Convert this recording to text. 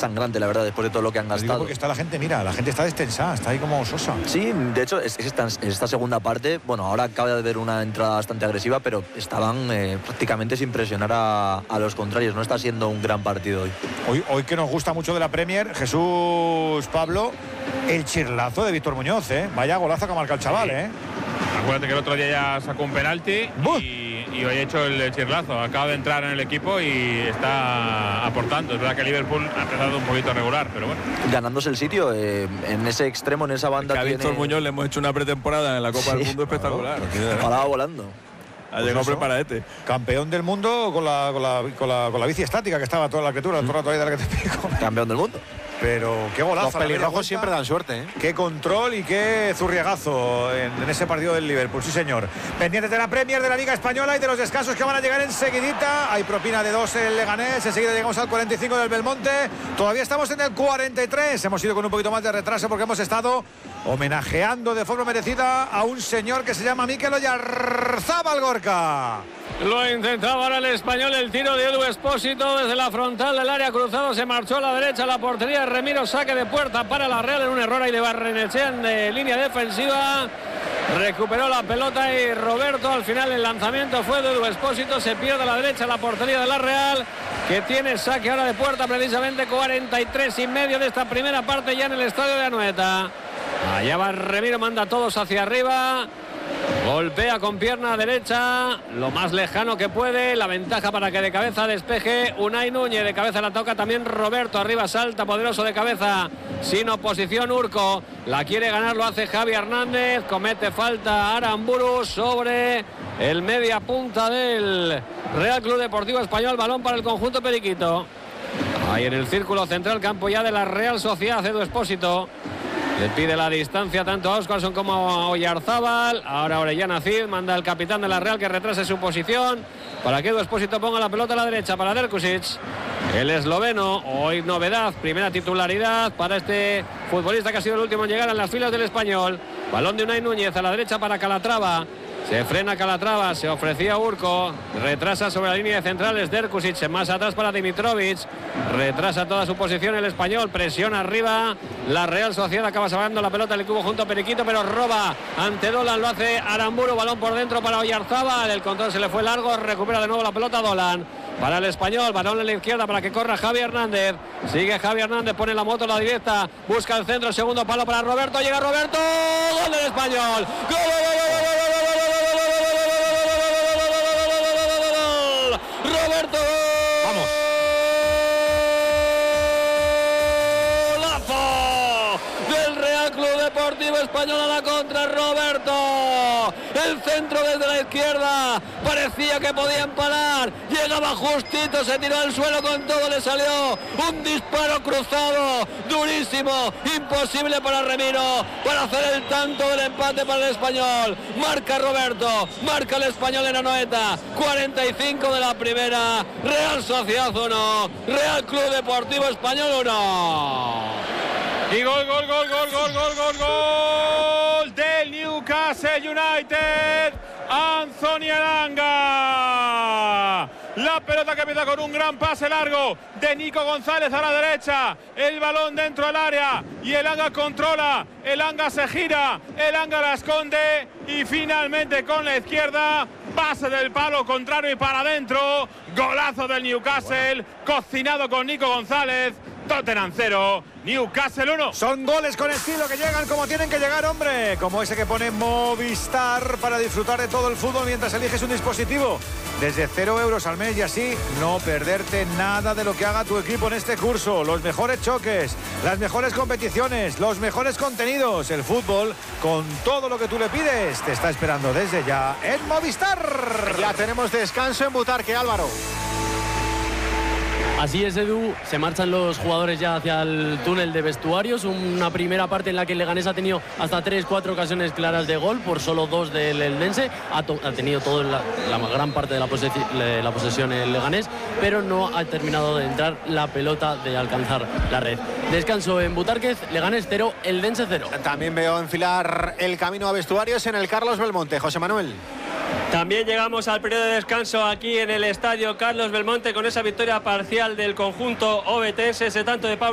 sangrante, la verdad, después de todo lo que han gastado. Porque está la gente, mira, la gente está destensada, está ahí como sosa. Sí, de hecho, esta segunda parte, bueno, ahora acaba de haber una entrada bastante agresiva, pero estaban prácticamente sin presionar a los contrarios. No está siendo un gran partido Hoy que nos gusta mucho de la Premier, Jesús Pablo, el chirlazo de Víctor Muñoz, vaya golazo que ha marcado el chaval, Acuérdate que el otro día ya sacó un penalti y hoy ha hecho el chirlazo. Acaba de entrar en el equipo y está aportando. Es verdad que Liverpool ha empezado un poquito regular, pero bueno. Ganándose el sitio en ese extremo, en esa banda. A Víctor Muñoz le hemos hecho una pretemporada en la Copa del Mundo espectacular. Paraba volando. Ha llegado preparadete. Campeón del mundo con la bici estática que estaba toda la criatura, todo el rato ahí de la que te pico. Campeón del mundo. Pero qué golazo. Los pelirrojos siempre dan suerte, Qué control y qué zurriegazo en ese partido del Liverpool, sí señor. Pendientes de la Premier, de la Liga Española y de los descansos que van a llegar enseguidita. Hay propina de 2 en Leganés, enseguida llegamos al 45 del Belmonte. Todavía estamos en el 43. Hemos ido con un poquito más de retraso porque hemos estado homenajeando de forma merecida a un señor que se llama Mikel Oyarzábal, Gorka. Lo intentaba ahora el Español, el tiro de Edu Expósito desde la frontal del área cruzado, se marchó a la derecha, la portería de Remiro, saque de puerta para la Real en un error ahí de Barrenechea en línea defensiva. Recuperó la pelota y Roberto, al final el lanzamiento fue de Edu Expósito, se pierde a la derecha la portería de la Real, que tiene saque ahora de puerta, precisamente 43,5 de esta primera parte ya en el estadio de Anoeta. Allá va Remiro, manda a todos hacia arriba. Golpea con pierna derecha, lo más lejano que puede. La ventaja para que de cabeza despeje Unai Núñez. De cabeza la toca también Roberto. Arriba salta poderoso de cabeza. Sin oposición Urco. La quiere ganar, lo hace Javi Hernández. Comete falta Aramburu sobre el media punta del Real Club Deportivo Español. Balón para el conjunto periquito. Ahí en el círculo central, campo ya de la Real Sociedad. Edu Expósito le pide la distancia tanto a Óscarson como a Oyarzábal. Ahora Orellana Cid manda al capitán de la Real que retrase su posición para que Edu Expósito ponga la pelota a la derecha para Derkusic. El esloveno, hoy novedad, primera titularidad para este futbolista que ha sido el último en llegar a las filas del Español. Balón de Unai Núñez a la derecha para Calatrava. Se frena Calatrava, se ofrecía Urco, retrasa sobre la línea de centrales Derkusic, más atrás para Dimitrovic, retrasa toda su posición el Español, presiona arriba, la Real Sociedad acaba salvando la pelota del cubo junto a Periquito, pero roba ante Dolan, lo hace Aramburu, balón por dentro para Oyarzábal, el control se le fue largo, recupera de nuevo la pelota Dolan. Para el Español, balón en la izquierda para que corra Javi Hernández. Sigue Javi Hernández, pone la moto a la directa, busca el centro, segundo palo para Roberto, llega Roberto, gol del Español. ¡Gol! Roberto, vamos. Golazo del Real Club Deportivo Español a la contra. Roberto, el centro desde la izquierda, parecía que podía empalar, llegaba justito, se tiró al suelo con todo, le salió un disparo cruzado, durísimo, imposible para Remiro, para hacer el tanto del empate para el Español. Marca Roberto, marca el Español en Anoeta, 45 de la primera, Real Sociedad 1, Real Club Deportivo Español 1. Y gol del Newcastle United, Anthony Elanga. La pelota que empieza con un gran pase largo de Nico González a la derecha. El balón dentro del área y Elanga controla. Elanga se gira, Elanga la esconde y finalmente con la izquierda, pase del palo contrario y para adentro. Golazo del Newcastle, cocinado con Nico González. Tottenham 0, Newcastle 1. Son goles con estilo que llegan como tienen que llegar, hombre. Como ese que pone Movistar para disfrutar de todo el fútbol mientras eliges un dispositivo. Desde 0 euros al mes y así no perderte nada de lo que haga tu equipo en este curso. Los mejores choques, las mejores competiciones, los mejores contenidos. El fútbol, con todo lo que tú le pides, te está esperando desde ya en Movistar. Ya tenemos descanso en Butarque, Álvaro. Así es, Edu, se marchan los jugadores ya hacia el túnel de vestuarios, una primera parte en la que el Leganés ha tenido hasta 3-4 ocasiones claras de gol, por solo 2 del Eldense, ha tenido toda la gran parte de la posesión el Leganés, pero no ha terminado de entrar la pelota, de alcanzar la red. Descanso en Butárquez, Leganés 0, Eldense 0. También veo enfilar el camino a vestuarios en el Carlos Belmonte, José Manuel. También llegamos al periodo de descanso aquí en el estadio Carlos Belmonte con esa victoria parcial del conjunto obetense, ese tanto de Pablo